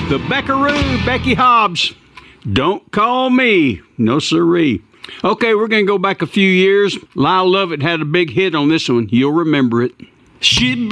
The Beckaroo, Becky Hobbs. Don't call me. No siree. Okay, we're going to go back a few years. Lyle Lovett had a big hit on this one. You'll remember it. She